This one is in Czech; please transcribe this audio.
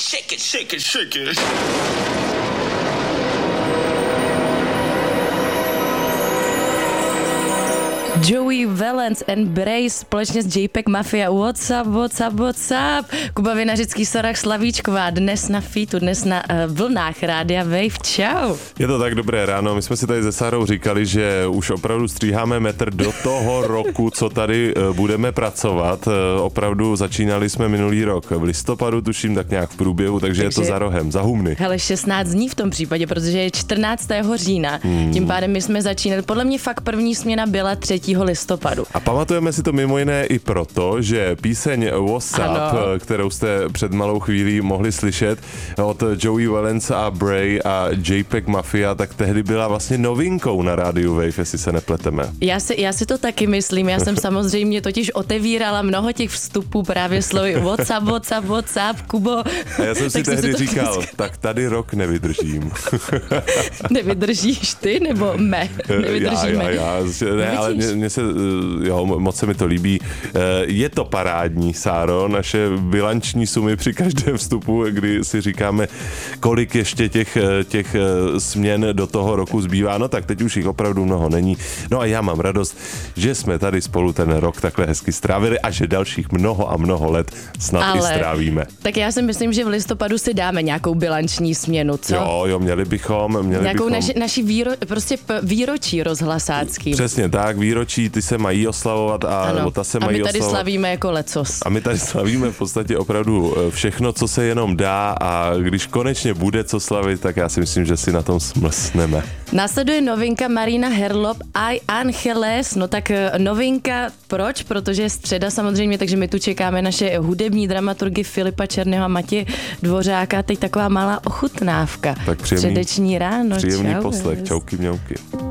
shake it, shake it, shake it. Joey Valence and Bray společně s JPEG Mafia. What's up, what's up, what's up? Kuba Vinařický, Sorach Slavíčková, dnes na Featu, dnes na vlnách Rádia Wave. Čau. Je to tak, dobré ráno. My jsme si tady se Sárou říkali, že už opravdu stříháme metr do toho roku, co tady budeme pracovat. Opravdu začínali jsme minulý rok v listopadu, tuším tak nějak v průběhu, takže je to za rohem, za humny. Hele, 16 dní v tom případě, protože je 14. října. Tím pádem my jsme začínali. Podle mě fakt první směna byla 3. listopadu. A pamatujeme si to mimo jiné i proto, že píseň What's Up, kterou jste před malou chvílí mohli slyšet od Joey Valence a Bray a JPEG Mafia, tak tehdy byla vlastně novinkou na rádiu Wave, jestli se nepleteme. Já si to taky myslím, já jsem samozřejmě totiž otevírala mnoho těch vstupů právě slovy What's up, what's up, what's up, Kubo. A já jsem si tehdy říkal, tak tady rok nevydržím. Nevydržíš ty, nebo nevydržíme? Já. Ne, ale mně se, moc se mi to líbí. Je to parádní, Sáro, naše bilanční sumy při každém vstupu, kdy si říkáme, kolik ještě těch směn do toho roku zbývá. No tak teď už jich opravdu mnoho není. No a já mám radost, že jsme tady spolu ten rok takhle hezky strávili a že dalších mnoho a mnoho let snad i strávíme. Tak já si myslím, že v listopadu si dáme nějakou bilanční směnu, co? Jo, měli bychom. Nějakou naši výročí rozhlasácký. Přesně tak, výročí, ty se mají oslavovat a ta se mají oslavovat. A my tady slavíme jako lecos. A my tady slavíme v podstatě opravdu všechno, co se jenom dá, a když konečně bude co slavit, tak já si myslím, že si na tom smlsneme. Následuje novinka Marina Herlop Ay Angeles. No tak novinka, proč? Protože je středa samozřejmě, takže my tu čekáme naše hudební dramaturgy Filipa Černého a Matěje Dvořáka. Teď taková malá ochutnávka. Tak středeční ráno. Příjemný poslech. Čauky mňauky.